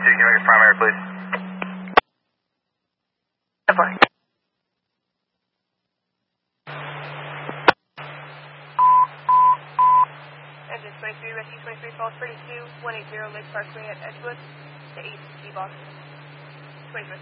can you make it primary, please? Engine 23, Rescue 23, Falls 32, 180 Lake Parkway at Edgewood, to 8 T-Box. 23.